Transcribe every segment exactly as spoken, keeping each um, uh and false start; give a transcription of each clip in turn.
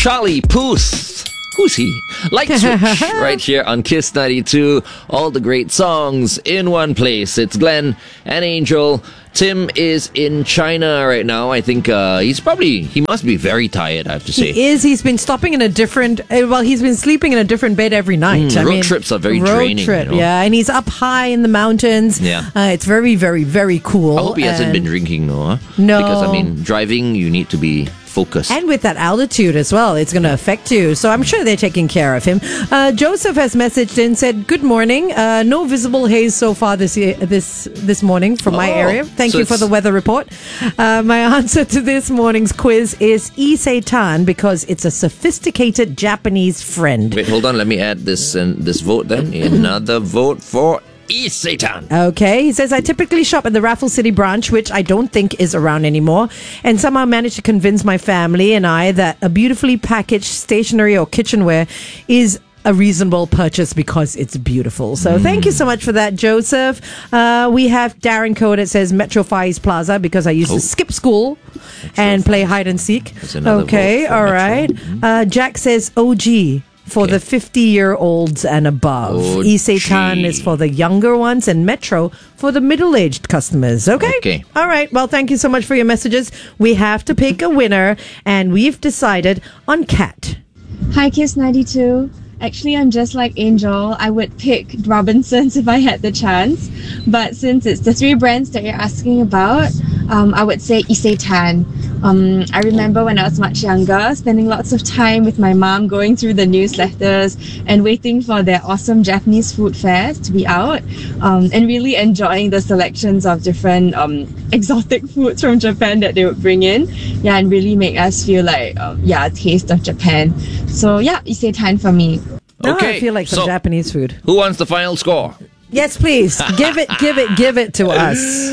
Charlie Puth. Who's he? Light Switch right here on Kiss ninety-two. All the great songs in one place. It's Glenn and Angel. Tim is in China right now. I think uh, he's probably, he must be very tired, I have to say. He is. He's been stopping in a different, uh, well, he's been sleeping in a different bed every night. Mm, I road mean, trips are very road draining. Trip, you know? yeah. And he's up high in the mountains. Yeah. Uh, it's very, very, very cool. I hope he hasn't and been drinking, though. Huh? No. Because, I mean, driving, you need to be focused. And with that altitude as well, it's going to affect you. So I'm sure they're taking care of him. Uh, Joseph has messaged in, said, good morning. Uh, no visible haze so far this year, this this morning from my Oh, area. Thank so you for the weather report. Uh, my answer to this morning's quiz is Isetan because it's a sophisticated Japanese friend. Wait, hold on. Let me add this and this vote then. Another vote for Isetan. Okay, he says, I typically shop at the Raffles City branch, which I don't think is around anymore, and somehow managed to convince my family and I that a beautifully packaged stationery or kitchenware is a reasonable purchase because it's beautiful. So mm. thank you so much for that, Joseph. Uh, we have Darren Code that says Metro Far East Plaza because I used oh. to skip school Metro and play hide and seek. Okay, all right. Mm-hmm. Uh, Jack says O G. For okay. the fifty-year-olds and above. Oh, Isetan is for the younger ones and Metro for the middle-aged customers. Okay? Okay. All right. Well, thank you so much for your messages. We have to pick a winner, and we've decided on Kat. Hi, Kiss ninety-two. Actually, I'm just like Angel. I would pick Robinsons if I had the chance. But since it's the three brands that you're asking about, um, I would say Isetan. Um, I remember when I was much younger, spending lots of time with my mom going through the newsletters and waiting for their awesome Japanese food fairs to be out, um, and really enjoying the selections of different um, exotic foods from Japan that they would bring in. Yeah, and really make us feel like, um, yeah, a taste of Japan. So yeah, Isetan for me. Now Okay, I feel like some so Japanese food. Who wants the final score? Yes, please. Give it, give it, give it to us.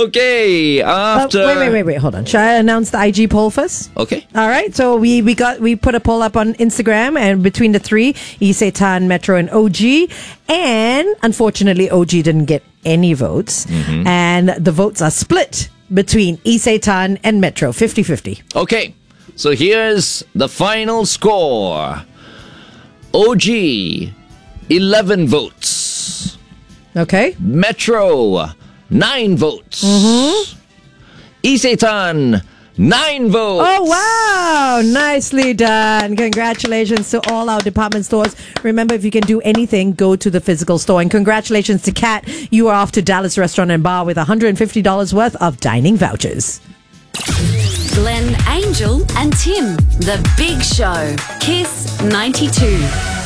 Okay, after... Uh, wait, wait, wait, wait. Hold on. Shall I announce the I G poll first? Okay. All right. So we, we got we put a poll up on Instagram, and between the three, Isetan, Metro, and O G. And unfortunately, O G didn't get any votes. Mm-hmm. And the votes are split between Isetan and Metro, fifty-fifty. Okay, so here's the final score. O G, eleven votes. Okay. Metro, nine votes. Mm-hmm. Isetan, nine votes. Oh, wow. Nicely done. Congratulations to all our department stores. Remember, if you can do anything, go to the physical store. And congratulations to Kat. You are off to Dallas Restaurant and Bar with one hundred fifty dollars worth of dining vouchers. Glenn, Angel, and Tim. The Big Show. Kiss ninety-two.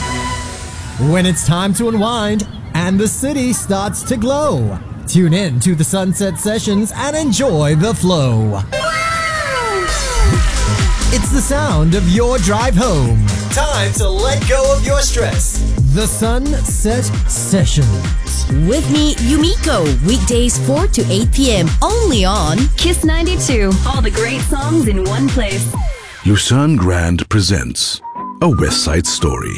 When it's time to unwind and the city starts to glow, tune in to the Sunset Sessions and enjoy the flow. Wow! It's the sound of your drive home. Time to let go of your stress. The Sunset Sessions. With me, Yumiko. Weekdays four to eight p.m. Only on Kiss ninety-two. All the great songs in one place. Lucerne Grand presents A West Side Story.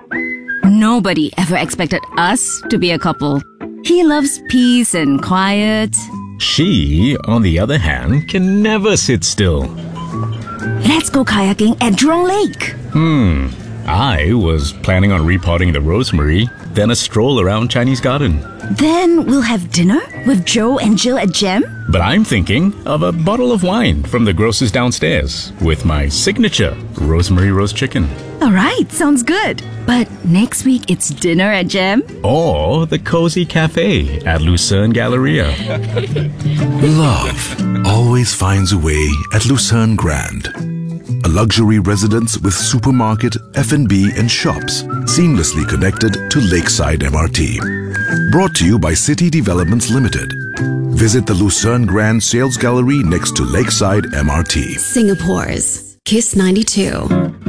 Nobody ever expected us to be a couple. He loves peace and quiet. She, on the other hand, can never sit still. Let's go kayaking at Jurong Lake. Hmm. I was planning on repotting the rosemary, then a stroll around Chinese Garden. Then we'll have dinner with Joe and Jill at Gem. But I'm thinking of a bottle of wine from the grocer's downstairs with my signature rosemary roast chicken. All right, sounds good. But next week it's dinner at Gem? Or the cozy cafe at Lucerne Galleria. Love always finds a way at Lucerne Grand. A luxury residence with supermarket, F and B and shops seamlessly connected to Lakeside M R T. Brought to you by City Developments Limited. Visit the Lucerne Grand Sales Gallery next to Lakeside M R T. Singapore's Kiss ninety-two.